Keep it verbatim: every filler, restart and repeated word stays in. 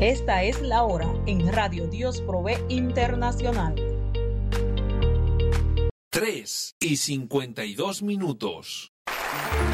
Esta es la hora en Radio Dios Provee Internacional. tres y cincuenta y dos minutos.